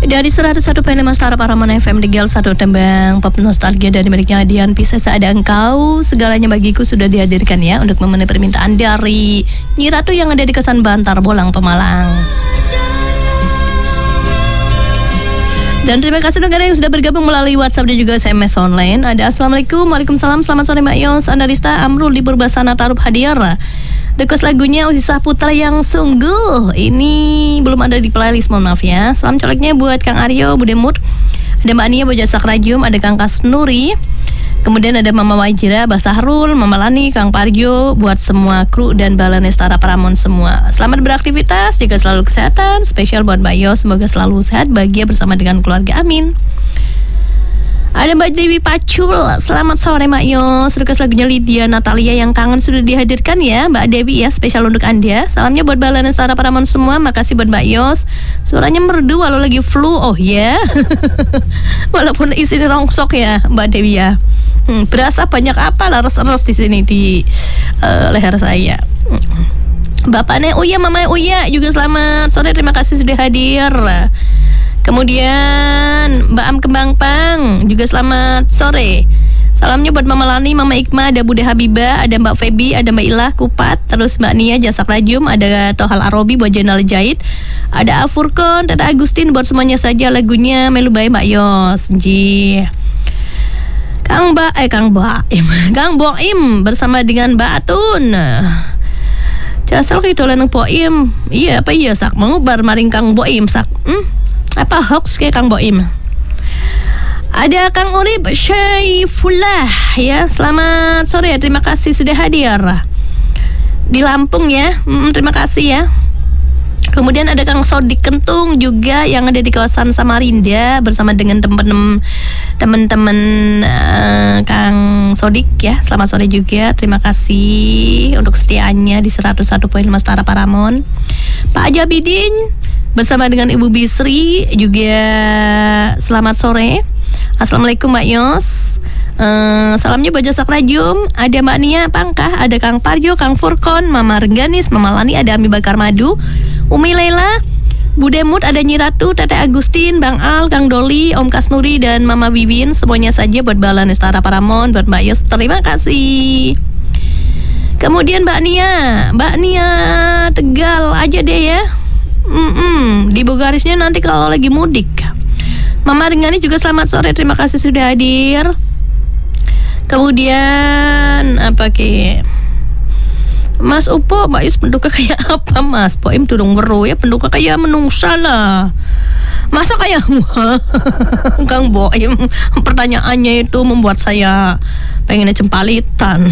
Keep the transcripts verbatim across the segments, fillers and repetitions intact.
Dari seratus satu koma lima Stara Paramon F M Digital satu tembang pop nostalgia dari miliknya Dian Pisces Ada Engkau. Segalanya bagiku sudah dihadirkan ya untuk memenuhi permintaan dari Nyi Ratu yang ada di Kesan Bantar Bolang Pemalang. Dan terima kasih untuk yang sudah bergabung melalui WhatsApp dan juga S M S online. Ada Assalamualaikum, Waalaikumsalam, selamat sore Mbak Yos, Andalista, Amrul, Libur Basana, Tarup Hadiara. Request lagunya Usisah Putra yang sungguh. Ini belum ada di playlist, mohon maaf ya. Salam coleknya buat Kang Aryo, Bude Mut, ada Mbak Nia, Boja Sakrajum, ada Kang Kasnuri. Kemudian ada Mama Wajira, Mbak Sahrul, Mama Lani, Kang Parjo, buat semua kru dan Balane Stara Paramon semua. Selamat beraktivitas, jaga selalu kesehatan. Spesial buat Mbak Yos, semoga selalu sehat, bahagia bersama dengan keluarga, amin. Ada Mbak Dewi Pacul, selamat sore Mbak Yos. Request lagunya Lydia Natalia yang kangen sudah dihadirkan ya Mbak Dewi ya, spesial untuk Anda. Salamnya buat Balane Stara Paramon semua, makasih buat Mbak Yos. Suaranya merdu walau lagi flu, oh ya. Walaupun isi rongsok ya Mbak Dewi ya. Hmm, berasa banyak apa laros-laros di sini di uh, leher saya. Bapaknya Uya, Mama Uya juga selamat sore, terima kasih sudah hadir. Kemudian Mbak Am Kembang Pang juga selamat sore. Salamnya buat Mama Lani, Mama Ikma, ada Bude Habibah, ada Mbak Febi, ada Mbak Ilah Kupat, terus Mbak Nia Jasak Rajum, ada Tohal Arobi buat Jenal Jahit, ada Afurkon, ada Agustin, buat semuanya saja lagunya Melu Bae Mbak Yos. Ji. Kang Ba eh Kang Baim, Kang Boim bersama dengan Mbak Atun. Jasal kidolan nang Boim. Iya apa iya sak mengubar maring Kang Boim sak. Hmm? Apa hoax kayak Kang Boim? Ada Kang Urip Syaifullah ya, selamat sore ya, terima kasih sudah hadir di Lampung ya. Hmm, terima kasih ya. Kemudian ada Kang Sodik Kentung juga yang ada di kawasan Samarinda bersama dengan teman-teman teman-teman uh, Kang Sodik ya. Selamat sore juga. Terima kasih untuk setiaannya di seratus satu koma lima Stara Paramon. Pak Ajabidin bersama dengan Ibu Bisri juga selamat sore. Assalamualaikum Mbak Yos. Uh, salamnya Boja Sakrajum, ada Mbak Nia Pangkah, ada Kang Parjo, Kang Furkon, Mama Rengganis, Mama Lani, ada Ami Bakar Madu, Umi Laila, Bude Mut, ada Nyi Ratu, Tete Agustin, Bang Al, Kang Doli, Om Kasnuri, dan Mama Bibin. Semuanya saja buat Balane Stara Paramon, buat Mbak Yos, terima kasih. Kemudian Mbak Nia, Mbak Nia Tegal aja deh ya. Mm-mm, di Bogarisnya nanti kalau lagi mudik. Mama Rengganis juga selamat sore, terima kasih sudah hadir. Kemudian apa ke Mas Upo, Mbak Yus penduka kayak apa Mas? Poem turung weru ya, penduka kayak menungsa lah. Masa kayak Kang Boim, pertanyaannya itu membuat saya pengen cempalitan.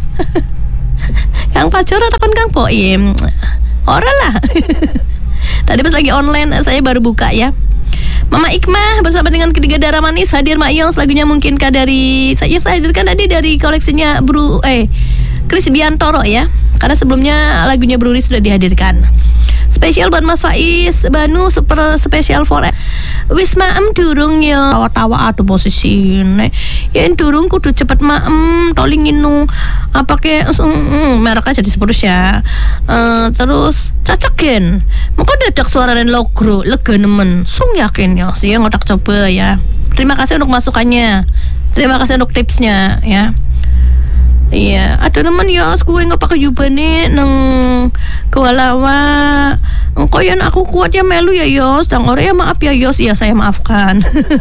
Kang Pacora takon Kang Boim. Ora lah. Tadi pas lagi online saya baru buka ya. Mama Ikmah bersama dengan ketiga darah manis hadir Mak Yos, lagunya mungkinkah dari saya yang saya hadirkan tadi dari koleksinya Bru eh Chris Biantoro ya, karena sebelumnya lagunya Bruri sudah dihadirkan. Spesial buat Mas Faiz Banu, super spesial for Wisma em durung ya tawa-tawa atuh posisi ne. Ya durung kudu cepet maem toli nginu apa ke mm, merek aja disebut ya. Uh, terus cacakin. Mungkin dadak suara dan logro lega nemen. Sung yakin ya sih ngotak coba ya. Terima kasih untuk masukannya. Terima kasih untuk tipsnya ya. Iya, ada teman ya, aku nggak pakai jubane neng kewalawa. Engkau yang aku kuat ya melu ya Yos, dan orang ya maaf ya Yos, ya saya maafkan.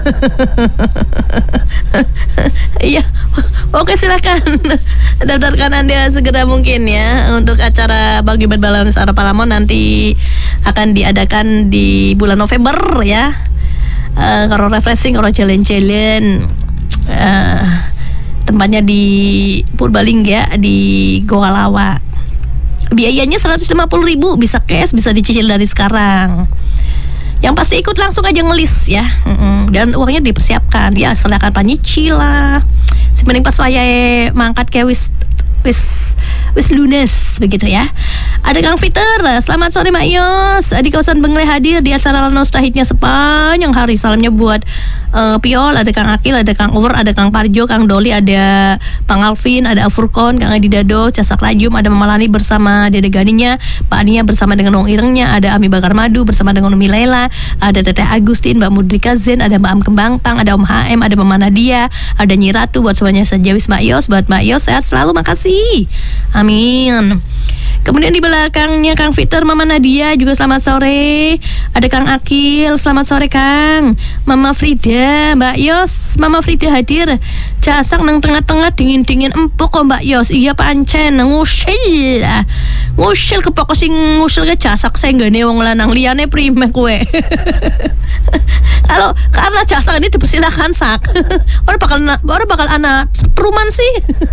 Iya, oke silakan daftarkan Anda segera mungkin ya untuk acara Bagi Balane Stara Paramon nanti akan diadakan di bulan November ya. Uh, kalau refreshing, kalau jalan-jalan. Uh, Tempatnya di Purbalingga di Goa Lawa. Biayanya seratus lima puluh ribu, bisa cash, bisa dicicil dari sekarang. Yang pasti ikut langsung aja ngelis ya. Mm-mm. Dan uangnya dipersiapkan. Ya silakan panyicil lah. Sebenarnya pas saya mangkat kayak wis wis wis lunes begitu ya. Ada Kang Fiter, selamat sore Mak Yos. Di kawasan Bengle hadir di acara nostalgia sepanjang hari. Salamnya buat uh, Piol, ada Kang Akil, ada Kang Uwer, ada Kang Parjo, Kang Doli, ada Bang Alvin, ada Afurkon, Kang Adi Dado, Casak Rajum, ada Mama Lani bersama Dede Ganinya, Pak Ania bersama dengan Wong Irengnya, ada Ami Bakar Madu bersama dengan Umi Lela, ada Teteh Agustin, Mbak Mudrika Zen, ada Mbak Am Kembang Pang, ada Om H M, ada Mama Nadia, ada Nyi Ratu, buat semuanya sejawis Mak Yos, buat Mak Yos sehat selalu, makasih. Amin. Kemudian di belakangnya Kang Victor, Mama Nadia juga selamat sore. Ada Kang Akil, selamat sore Kang. Mama Frida, Mbak Yos, Mama Frida hadir. Casak nang tengah-tengah dingin-dingin empuk kok Mbak Yos. Iya pancen ngusil. Ngusil kepoko sing ngusil ke casak saya nggane wong lanang liyane prime kue. Kalau karena casak ini dipersilakan sak. Orang bakal orang bakal anak peruman sih.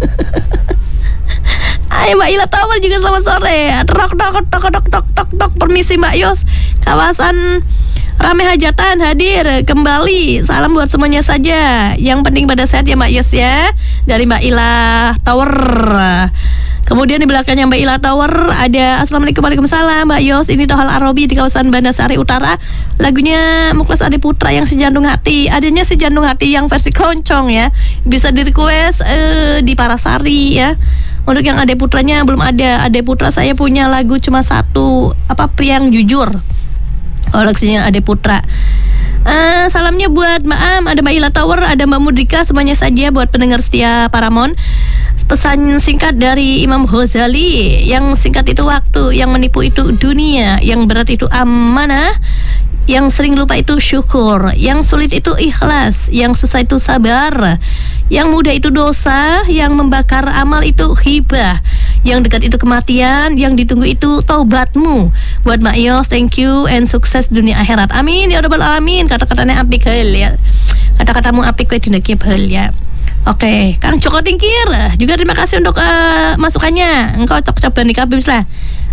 Hai Mbak Ila Tower juga selamat sore. Tok tok tok tok tok tok tok. Permisi Mbak Yos. Kawasan Rame Hajatan hadir kembali. Salam buat semuanya saja. Yang penting pada sehat ya Mbak Yos ya. Dari Mbak Ila Tower. Kemudian di belakangnya Mbak Ila Tower ada Assalamualaikum Waalaikumsalam Mbak Yos. Ini Tohal Arobi di kawasan Bandasari Utara. Lagunya Muklas Ade Putra yang Sejantung Hati. Adanya Sejantung Hati yang versi keroncong ya. Bisa di request uh, di Parasari ya. Untuk yang Ade Putranya belum ada. Ade Putra saya punya lagu cuma satu, apa Priang Jujur. Koleksinya Ade Putra. Uh, salamnya buat Mbak Am, ada Mbak Ila Tower, ada Mbak Mudrika, semuanya saja buat pendengar setia Paramount. Pesan singkat dari Imam Ghazali, yang singkat itu waktu, yang menipu itu dunia, yang berat itu amanah, yang sering lupa itu syukur, yang sulit itu ikhlas, yang susah itu sabar, yang mudah itu dosa, yang membakar amal itu hibah, yang dekat itu kematian, yang ditunggu itu taubatmu. Buat Mbak Yos, thank you and sukses dunia akhirat. Amin ya rabbal alamin. Kata-katanya apik hal ya. Kata-katamu apik kowe dinekip hal ya. Oke, Kang Joko Tingkir juga terima kasih untuk uh, masukannya. Engkau cocok nih kabeh lah.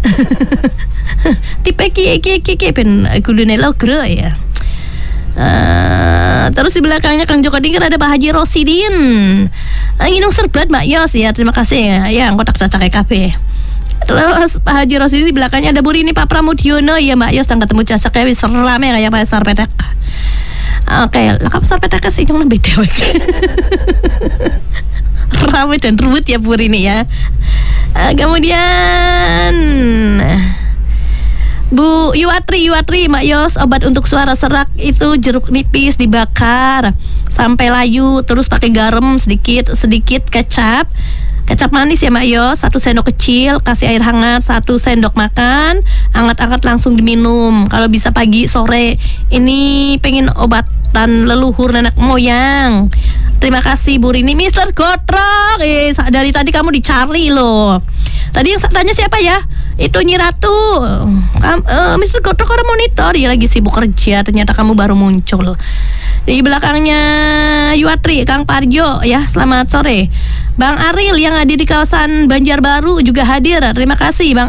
Tipe ki ki ki ki ben gulune logro ya. Uh, terus di belakangnya Kang Joko Tingkir ada Pak Haji Rosidin. Uh, nginung serbat Mbak Yos ya, terima kasih ya. Ya, engkau tak cocok kabeh. Terus Pak Haji Rosidin di belakangnya ada Burini Pak Pramudiono ya Mbak Yos, tang ketemu cocok kayak wis rame kayak pasar petek. Oke, okay, lakap pasar petek sih yang lebih dewek. Ramai dan ruwet ya Pur ini ya. Uh, kemudian Bu Yuwatri, Yuwatri, Mbak Yos, obat untuk suara serak itu jeruk nipis dibakar sampai layu, terus pakai garam sedikit, sedikit kecap. Kecap manis ya Mbak Yos, satu sendok kecil, kasih air hangat, satu sendok makan, anget-anget langsung diminum. Kalau bisa pagi, sore. Ini pengen obatan leluhur nenek moyang. Terima kasih Bu Rini. Mister Gotrok, eh, dari tadi kamu dicari loh. Tadi yang tanya siapa ya? Itu Nyi Ratu. Kam, uh, Mister Gotrok orang monitor, ya lagi sibuk kerja. Ternyata kamu baru muncul. Di belakangnya Yuwatri, Kang Parjo ya, selamat sore. Bang Aril yang ada di kawasan Banjarbaru juga hadir. Terima kasih Bang